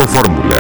Grupo Fórmula.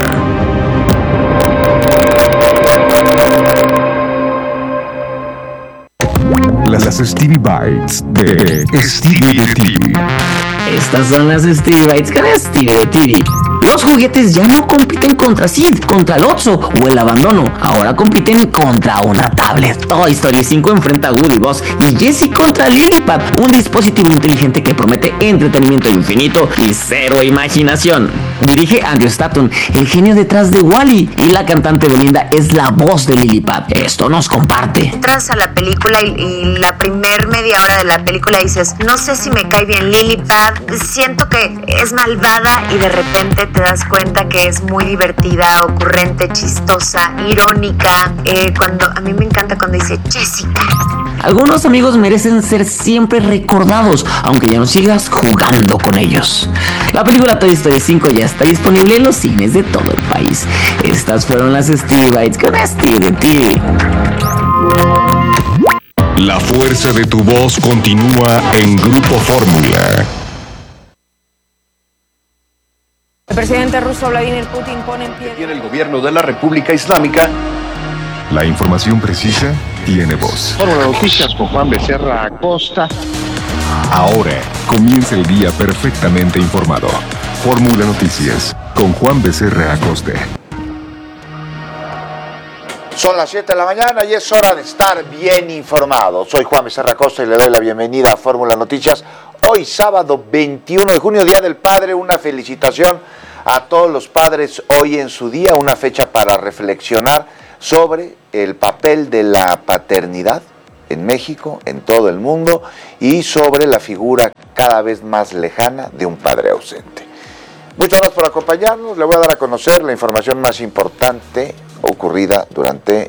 Las Stevie Bites de Stevie de TV. Estas son las Stevie Bites con Stevie de TV. Los juguetes ya no compiten contra Sid, contra el Oxxo o el abandono. Ahora compiten contra una tablet. Toy Story 5 enfrenta a Woody, Buzz y Jessie contra Lilipad, un dispositivo inteligente que promete entretenimiento infinito y cero imaginación. Dirige Andrew Stanton, el genio detrás de Wall-E, y la cantante Belinda es la voz de Lilipad. Esto nos comparte. Entras a la película y la primer media hora de la película dices, no sé si me cae bien Lilipad, siento que es malvada, y de repente te das cuenta que es muy divertida, ocurrente, chistosa, irónica. A mí me encanta cuando dice Jessica. Algunos amigos merecen ser siempre recordados, aunque ya no sigas jugando con ellos. La película Toy Story 5 ya está disponible en los cines de todo el país. Estas fueron las Stevie Bites con Stevie de TV. La fuerza de tu voz continúa en Grupo Fórmula. El presidente ruso Vladimir Putin pone en pie... Tiene el gobierno de la República Islámica. La información precisa tiene voz. Fórmula Noticias con Juan Becerra Acosta. Ahora comienza el día perfectamente informado. Fórmula Noticias con Juan Becerra Acosta. Son las 7 de la mañana y es hora de estar bien informado. Soy Juan Becerra Acosta y le doy la bienvenida a Fórmula Noticias. Hoy sábado 21 de junio, Día del Padre, una felicitación a todos los padres hoy en su día, una fecha para reflexionar sobre el papel de la paternidad en México, en todo el mundo, y sobre la figura cada vez más lejana de un padre ausente. Muchas gracias por acompañarnos. Le voy a dar a conocer la información más importante ocurrida durante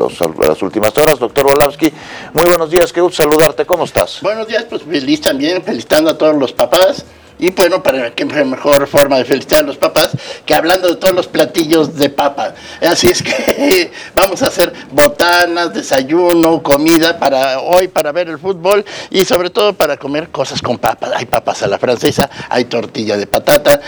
las últimas horas. Doctor Wolamski, muy buenos días, qué gusto saludarte, ¿cómo estás? Buenos días, pues feliz también, felicitando a todos los papás. Y bueno, para qué mejor forma de felicitar a los papás que hablando de todos los platillos de papa. Así es que vamos a hacer botanas, desayuno, comida para hoy, para ver el fútbol y sobre todo para comer cosas con papas. Hay papas a la francesa, hay tortilla de patata,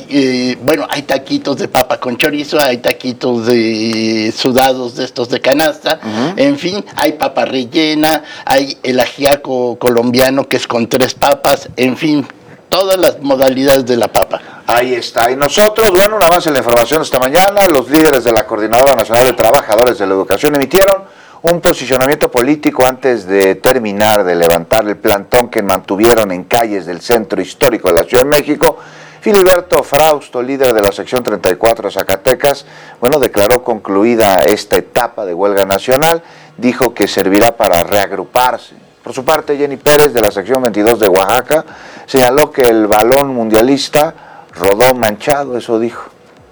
hay taquitos de papa con chorizo, hay taquitos de sudados de estos de canasta, en fin, hay papa rellena, hay el ajiaco colombiano que es con 3 papas, en fin, todas las modalidades de la papa. Ahí está. Y nosotros, bueno, un avance en la información esta mañana. Los líderes de la Coordinadora Nacional de Trabajadores de la Educación emitieron un posicionamiento político antes de terminar de levantar el plantón que mantuvieron en calles del centro histórico de la Ciudad de México. Filiberto Frausto, líder de la sección 34 de Zacatecas, declaró concluida esta etapa de huelga nacional, dijo que servirá para reagruparse. Por su parte, Jenny Pérez, de la sección 22 de Oaxaca, señaló que el balón mundialista rodó manchado, eso dijo.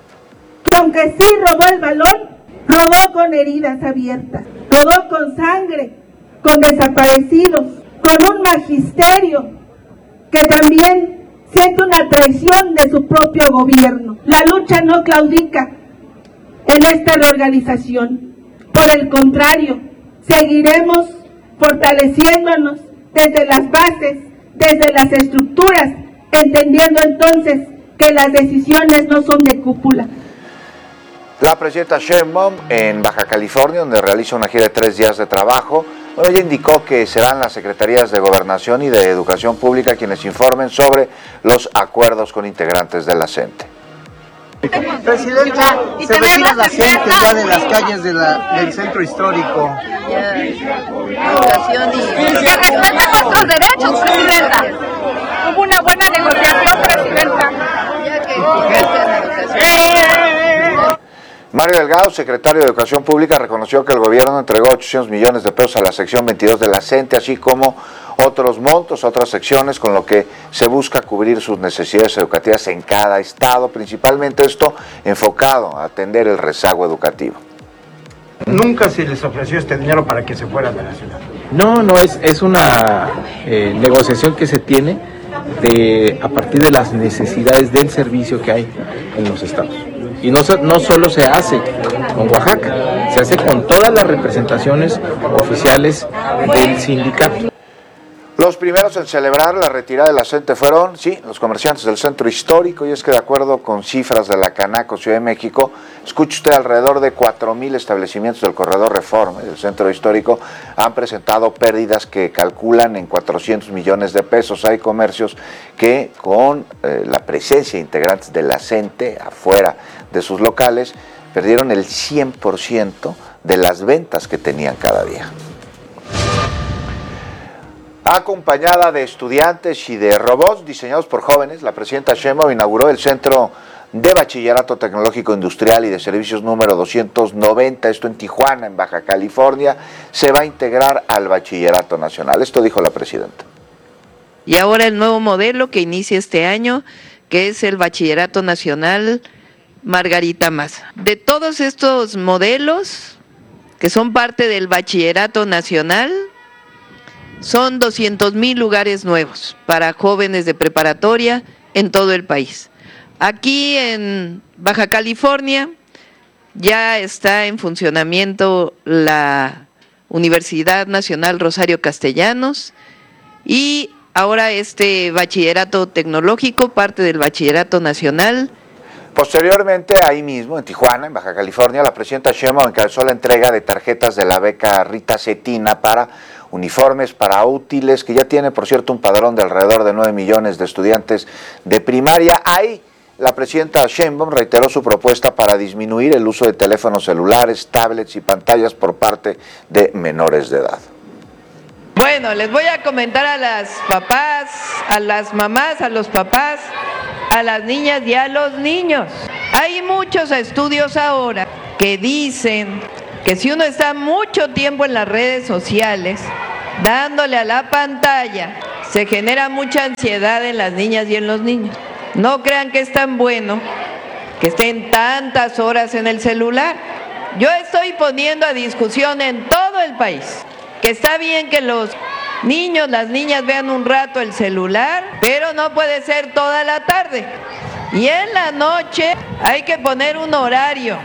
Que aunque sí robó el balón, rodó con heridas abiertas, rodó con sangre, con desaparecidos, con un magisterio que también siente una traición de su propio gobierno. La lucha no claudica en esta reorganización. Por el contrario, seguiremos fortaleciéndonos desde las bases, desde las estructuras, entendiendo entonces que las decisiones no son de cúpula. La presidenta Sheinbaum en Baja California, donde realiza una gira de 3 días de trabajo, ella indicó que serán las secretarías de Gobernación y de Educación Pública quienes informen sobre los acuerdos con integrantes de la CENTE. Presidenta, se retira la gente ya de las calles del centro histórico. Educación y... Se respetan nuestros derechos, Presidenta. Hubo una buena negociación, Presidenta. Mario Delgado, secretario de Educación Pública, reconoció que el gobierno entregó 800 millones de pesos a la sección 22 de la CENTE, así como otros montos, otras secciones, con lo que se busca cubrir sus necesidades educativas en cada estado, principalmente esto enfocado a atender el rezago educativo. Nunca se les ofreció este dinero para que se fueran de la ciudad. No, es una negociación que se tiene a partir de las necesidades del servicio que hay en los estados. Y no solo se hace con Oaxaca, se hace con todas las representaciones oficiales del sindicato. Los primeros en celebrar la retirada de la CENTE fueron, sí, los comerciantes del centro histórico, y es que de acuerdo con cifras de la Canaco Ciudad de México, escuche usted, alrededor de 4,000 establecimientos del corredor Reforma y del centro histórico han presentado pérdidas que calculan en 400 millones de pesos. Hay comercios que con la presencia de integrantes de la CENTE afuera de sus locales perdieron el 100% de las ventas que tenían cada día. Acompañada de estudiantes y de robots diseñados por jóvenes, la presidenta Sheinbaum inauguró el Centro de Bachillerato Tecnológico Industrial y de Servicios número 290, esto en Tijuana, en Baja California. Se va a integrar al Bachillerato Nacional. Esto dijo la presidenta. Y ahora el nuevo modelo que inicia este año, que es el Bachillerato Nacional Margarita Maza. De todos estos modelos, que son parte del Bachillerato Nacional, son 200,000 lugares nuevos para jóvenes de preparatoria en todo el país. Aquí en Baja California ya está en funcionamiento la Universidad Nacional Rosario Castellanos y ahora este bachillerato tecnológico, parte del Bachillerato Nacional. Posteriormente, ahí mismo, en Tijuana, en Baja California, la presidenta Sheinbaum encabezó la entrega de tarjetas de la beca Rita Cetina para uniformes, para útiles, que ya tiene, por cierto, un padrón de alrededor de 9 millones de estudiantes de primaria. Ahí la presidenta Sheinbaum reiteró su propuesta para disminuir el uso de teléfonos celulares, tablets y pantallas por parte de menores de edad. Bueno, les voy a comentar a las papás, a las mamás, a los papás, a las niñas y a los niños. Hay muchos estudios ahora que dicen que si uno está mucho tiempo en las redes sociales, dándole a la pantalla, se genera mucha ansiedad en las niñas y en los niños. No crean que es tan bueno que estén tantas horas en el celular. Yo estoy poniendo a discusión en todo el país que está bien que los niños, las niñas vean un rato el celular, pero no puede ser toda la tarde. Y en la noche hay que poner un horario.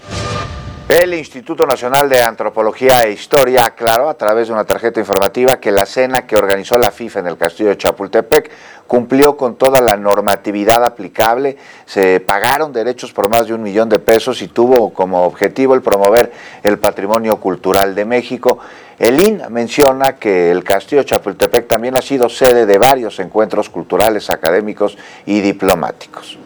El Instituto Nacional de Antropología e Historia aclaró a través de una tarjeta informativa que la cena que organizó la FIFA en el Castillo de Chapultepec cumplió con toda la normatividad aplicable. Se pagaron derechos por más de 1 millón de pesos y tuvo como objetivo el promover el patrimonio cultural de México. El IN menciona que el Castillo de Chapultepec también ha sido sede de varios encuentros culturales, académicos y diplomáticos.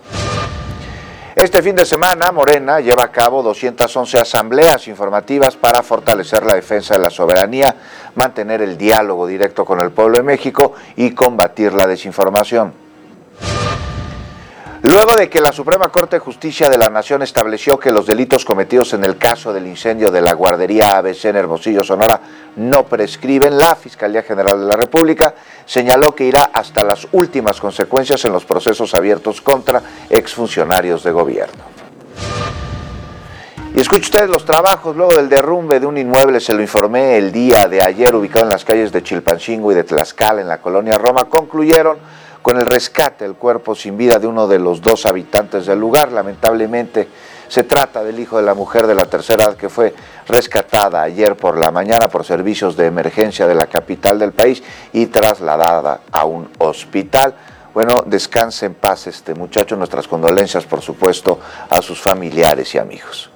Este fin de semana, Morena lleva a cabo 211 asambleas informativas para fortalecer la defensa de la soberanía, mantener el diálogo directo con el pueblo de México y combatir la desinformación. Luego de que la Suprema Corte de Justicia de la Nación estableció que los delitos cometidos en el caso del incendio de la guardería ABC en Hermosillo, Sonora, no prescriben, la Fiscalía General de la República señaló que irá hasta las últimas consecuencias en los procesos abiertos contra exfuncionarios de gobierno. Y escuche ustedes los trabajos luego del derrumbe de un inmueble, se lo informé el día de ayer, ubicado en las calles de Chilpancingo y de Tlaxcala, en la colonia Roma, concluyeron con el rescate del cuerpo sin vida de uno de los 2 habitantes del lugar. Lamentablemente se trata del hijo de la mujer de la tercera edad que fue rescatada ayer por la mañana por servicios de emergencia de la capital del país y trasladada a un hospital. Bueno, descanse en paz este muchacho, nuestras condolencias por supuesto a sus familiares y amigos.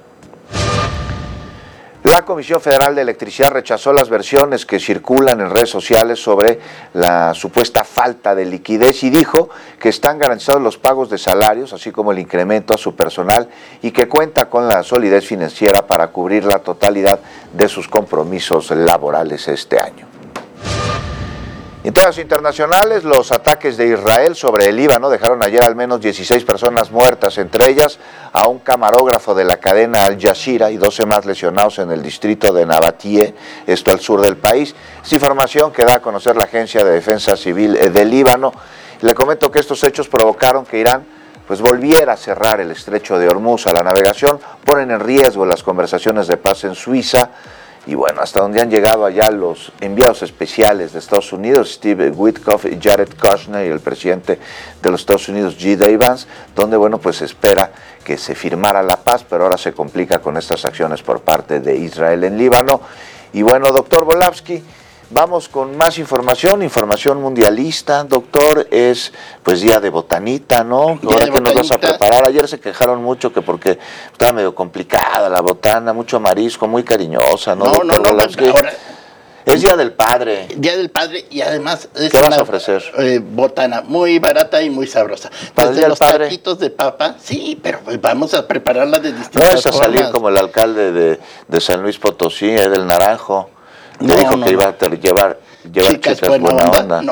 La Comisión Federal de Electricidad rechazó las versiones que circulan en redes sociales sobre la supuesta falta de liquidez y dijo que están garantizados los pagos de salarios, así como el incremento a su personal y que cuenta con la solidez financiera para cubrir la totalidad de sus compromisos laborales este año. En temas internacionales, los ataques de Israel sobre el Líbano dejaron ayer al menos 16 personas muertas, entre ellas a un camarógrafo de la cadena Al Jazeera y 12 más lesionados en el distrito de Nabatie, esto al sur del país. Es información que da a conocer la Agencia de Defensa Civil del Líbano. Le comento que estos hechos provocaron que Irán volviera a cerrar el estrecho de Hormuz a la navegación, ponen en riesgo las conversaciones de paz en Suiza. Y bueno, hasta donde han llegado allá los enviados especiales de Estados Unidos, Steve Witkoff y Jared Kushner, y el presidente de los Estados Unidos, J.D. Vance, donde bueno, pues se espera que se firmara la paz, pero ahora se complica con estas acciones por parte de Israel en Líbano. Y bueno, doctor Volavsky, Vamos con más información mundialista, doctor. Es pues día de botanita, ¿no? Ahora que nos vas a preparar. Ayer se quejaron mucho que porque estaba medio complicada la botana, mucho marisco, muy cariñosa, ¿no? No, ahora es Día del Padre. Día del Padre y además es ¿qué vas a ofrecer? Botana muy barata y muy sabrosa. Para Desde los taquitos de papa, sí, pero pues vamos a prepararla de distintas formas. No vas a salir como el alcalde de San Luis Potosí, del Naranjo, que dijo que iba a llevar chicas buena onda.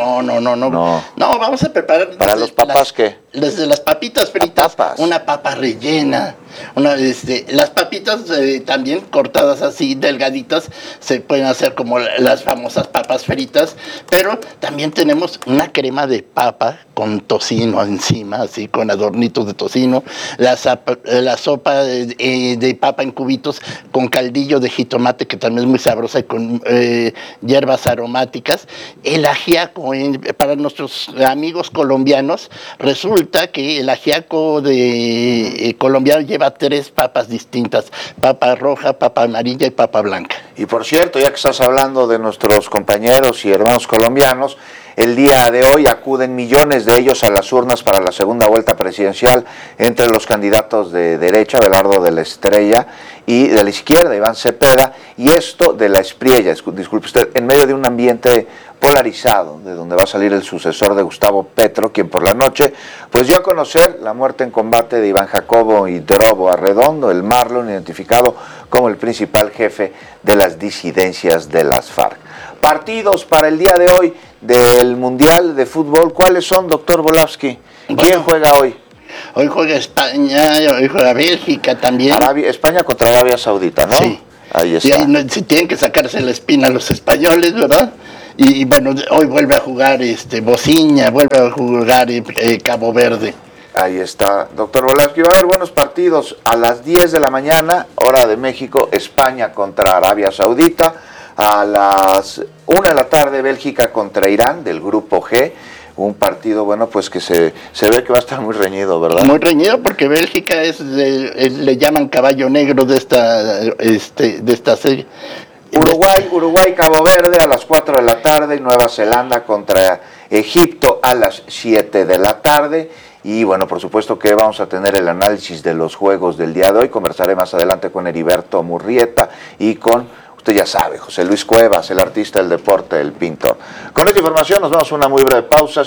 No, vamos a preparar. ¿Para los papás qué? Desde las papitas fritas, una papa rellena, las papitas también cortadas así, delgaditas, se pueden hacer como las famosas papas fritas, pero también tenemos una crema de papa con tocino encima, así con adornitos de tocino, la sopa de papa en cubitos con caldillo de jitomate, que también es muy sabrosa, y con hierbas aromáticas, el ajiaco, para nuestros amigos colombianos, resulta que el ajiaco colombiano lleva 3 papas distintas: papa roja, papa amarilla y papa blanca. Y por cierto, ya que estás hablando de nuestros compañeros y hermanos colombianos, el día de hoy acuden millones de ellos a las urnas para la segunda vuelta presidencial entre los candidatos de derecha, Abelardo de la Estrella, y de la izquierda, Iván Cepeda, y esto de la Espriella, disculpe usted, en medio de un ambiente polarizado, de donde va a salir el sucesor de Gustavo Petro, quien por la noche pues dio a conocer la muerte en combate de Iván Jacobo Hidrobo Arredondo, el Marlon, identificado como el principal jefe de las disidencias de las FARC. Partidos para el día de hoy del Mundial de Fútbol, ¿cuáles son, doctor Volavsky? ¿Quién juega hoy? Hoy juega España, hoy juega Bélgica también. España contra Arabia Saudita, ¿no? Sí. Ahí está. Y ahí tienen que sacarse la espina los españoles, ¿verdad? Y bueno, hoy vuelve a jugar Bosnia, vuelve a jugar Cabo Verde. Ahí está, doctor Volavsky. Va a haber buenos partidos a las 10 de la mañana, hora de México, España contra Arabia Saudita. A las 1 de la tarde, Bélgica contra Irán, del grupo G. Un partido, bueno, pues que se ve que va a estar muy reñido, ¿verdad? Muy reñido, porque Bélgica le llaman caballo negro de esta serie. Uruguay, Cabo Verde a las 4 de la tarde, y Nueva Zelanda contra Egipto a las 7 de la tarde. Y bueno, por supuesto que vamos a tener el análisis de los juegos del día de hoy. Conversaré más adelante con Heriberto Murrieta y con, usted ya sabe, José Luis Cuevas, el artista del deporte, el pintor. Con esta información nos vamos a una muy breve pausa.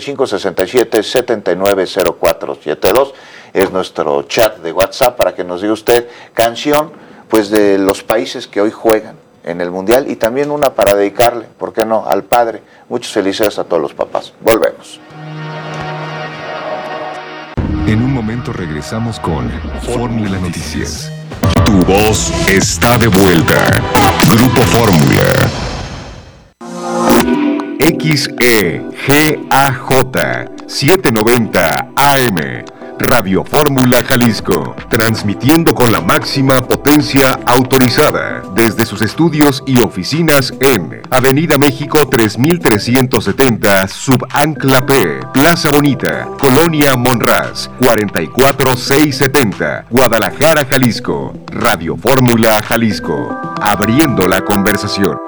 5567-790472 es nuestro chat de WhatsApp para que nos diga usted canción pues de los países que hoy juegan en el Mundial, y también una para dedicarle, ¿por qué no?, al padre. Muchas felicidades a todos los papás. Volvemos. En un momento regresamos con Fórmula Noticias. Tu voz está de vuelta. Grupo Fórmula. XEGAJ 790 AM. Radio Fórmula Jalisco, transmitiendo con la máxima potencia autorizada desde sus estudios y oficinas en Avenida México 3370, Subancla P, Plaza Bonita, Colonia Monraz, 44670, Guadalajara, Jalisco. Radio Fórmula Jalisco, abriendo la conversación.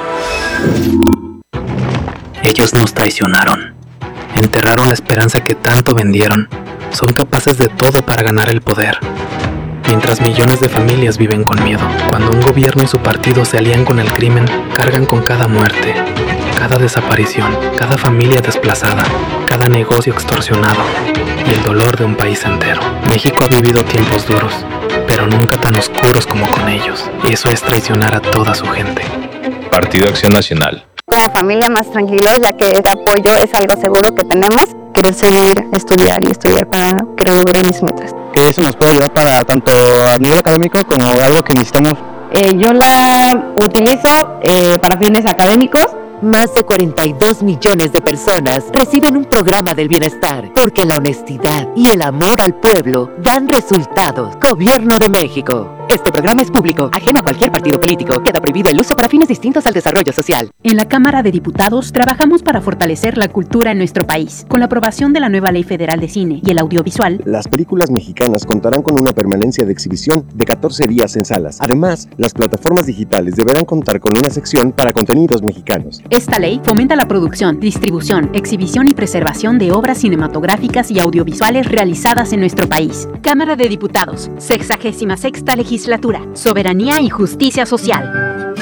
Ellos nos traicionaron, enterraron la esperanza que tanto vendieron. Son capaces de todo para ganar el poder, mientras millones de familias viven con miedo. Cuando un gobierno y su partido se alían con el crimen, cargan con cada muerte, cada desaparición, cada familia desplazada, cada negocio extorsionado y el dolor de un país entero. México ha vivido tiempos duros, pero nunca tan oscuros como con ellos, y eso es traicionar a toda su gente. Partido Acción Nacional. Como familia más tranquilos, ya que el apoyo es algo seguro que tenemos. Quiero seguir estudiar para que logre mis metas. Que eso nos puede ayudar para tanto a nivel académico como algo que necesitamos. Yo la utilizo para fines académicos. Más de 42 millones de personas reciben un programa del bienestar porque la honestidad y el amor al pueblo dan resultados. Gobierno de México. Este programa es público, ajeno a cualquier partido político. Queda prohibido el uso para fines distintos al desarrollo social. En la Cámara de Diputados trabajamos para fortalecer la cultura en nuestro país. Con la aprobación de la nueva Ley Federal de Cine y el audiovisual, las películas mexicanas contarán con una permanencia de exhibición de 14 días en salas. Además, las plataformas digitales deberán contar con una sección para contenidos mexicanos. Esta ley fomenta la producción, distribución, exhibición y preservación de obras cinematográficas y audiovisuales realizadas en nuestro país. Cámara de Diputados, 66ª Legislatura, Soberanía y Justicia Social.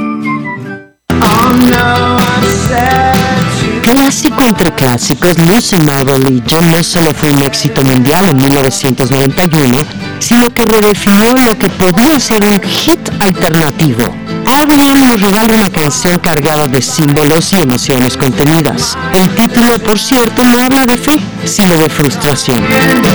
Clásico entre clásicos, Lucy Marvel ya no solo fue un éxito mundial en 1991, sino que redefinió lo que podía ser un hit alternativo. Adrian nos regala una canción cargada de símbolos y emociones contenidas. El título, por cierto, no habla de fe, sino de frustración.